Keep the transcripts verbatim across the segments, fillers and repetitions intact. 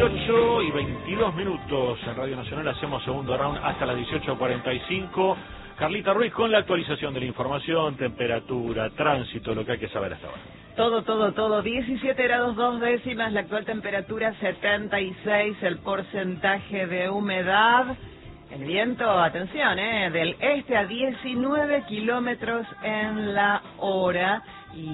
dieciocho y veintidós minutos en Radio Nacional. Hacemos segundo round hasta las dieciocho cuarenta y cinco. Carlita Ruiz con la actualización de la información, temperatura, tránsito, lo que hay que saber hasta ahora. Todo, todo, todo. diecisiete grados dos décimas, la actual temperatura setenta y seis, el porcentaje de humedad. El viento, atención, eh, del este a diecinueve kilómetros en la hora.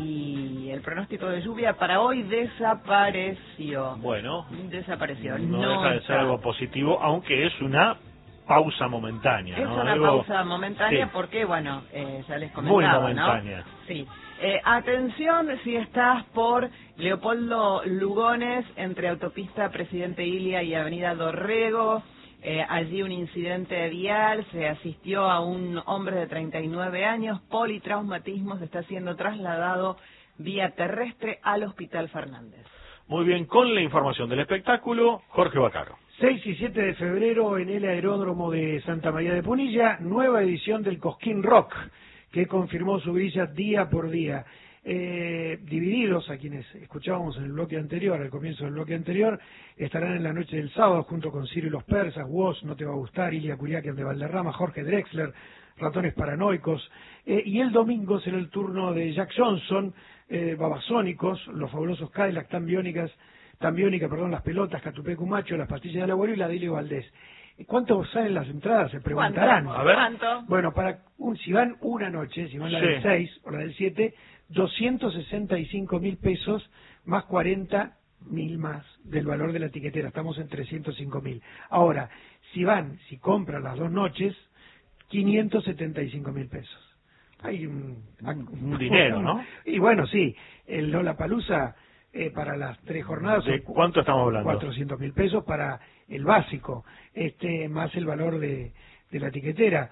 Y el pronóstico de lluvia para hoy desapareció. Bueno, desapareció. No, no deja de está. ser algo positivo, aunque es una pausa momentánea. Es ¿no? una algo... pausa momentánea sí. porque, bueno, eh, ya les comentaba, Muy momentánea. ¿no? Sí. Eh, atención si estás por Leopoldo Lugones, entre autopista Presidente Ilia y Avenida Dorrego. Eh, allí un incidente vial, se asistió a un hombre de treinta y nueve años, politraumatismos, está siendo trasladado vía terrestre al Hospital Fernández. Muy bien, con la información del espectáculo, Jorge Bacaro. seis y siete de febrero en el aeródromo de Santa María de Punilla, nueva edición del Cosquín Rock, que confirmó su grilla día por día. Eh, divididos, a quienes escuchábamos en el bloque anterior, al comienzo del bloque anterior, estarán en la noche del sábado junto con Ciro y los Persas, Woz, No Te Va a Gustar, Ilia Curiaquian de Valderrama, Jorge Drexler, Ratones Paranoicos, eh, y el domingo será el turno de Jack Johnson, eh, Babasónicos, Los Fabulosos Cadillacs, Tan Biónicas, Tan Biónica, perdón, Las Pelotas, Catupecu Macho, Las Pastillas del Abuelo y la Delio Valdés. ¿Cuánto salen las entradas? Se preguntarán. ¿Cuánto? A ver. ¿Cuánto? Bueno, para un, si van una noche, si van la Sí. del seis o la del siete, doscientos sesenta y cinco mil pesos más cuarenta mil más del valor de la tiquetera. Estamos en trescientos cinco mil. Ahora, si van, si compran las dos noches, quinientos setenta y cinco mil pesos. Hay un, Un dinero, ¿no? Y bueno, sí, el Lollapalooza eh, para las tres jornadas. ¿De son cuánto estamos hablando? cuatrocientos mil pesos para el básico, este más el valor de, de la tiquetera.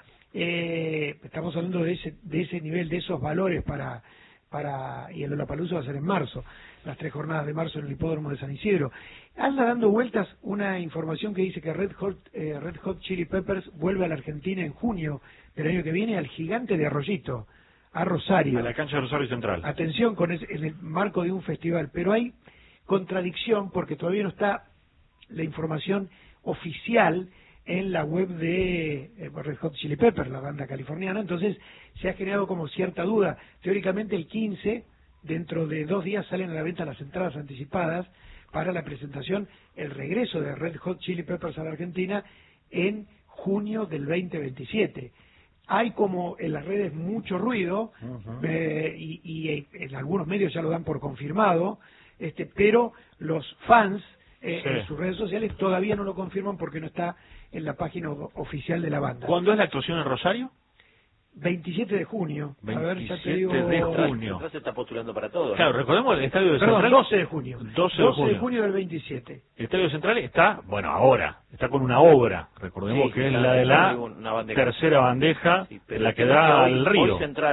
Eh, estamos hablando de ese, de ese nivel, de esos valores para... para y el Lollapalooza va a ser en marzo, las tres jornadas de marzo en el hipódromo de San Isidro. Anda dando vueltas una información que dice que Red Hot, eh, Red Hot Chili Peppers vuelve a la Argentina en junio del año que viene al Gigante de Arroyito, a Rosario. A la cancha de Rosario Central. Atención, con ese, en el marco de un festival, pero hay contradicción porque todavía no está la información oficial en la web de eh, Red Hot Chili Peppers, la banda californiana. Entonces se ha generado como cierta duda. Teóricamente el quince, dentro de dos días salen a la venta las entradas anticipadas para la presentación, el regreso de Red Hot Chili Peppers a la Argentina en junio del veinte veintisiete. Hay como en las redes mucho ruido, uh-huh. eh, y, y en algunos medios ya lo dan por confirmado, este, pero los fans eh, sí. en sus redes sociales todavía no lo confirman porque no está en la página oficial de la banda. ¿Cuándo es la actuación en Rosario? veintisiete de junio. A ver, ya te digo. veintisiete de junio. Entonces se está postulando para todo. Claro, ¿no? recordemos el Estadio de Perdón, Central. doce de junio. doce de junio. de junio del veintisiete. El Estadio Central está, bueno, ahora, está con una obra. Recordemos Sí, que es la- la de la una bandeja. tercera bandeja, Sí, pero la que creo da hoy- al río. hoy Central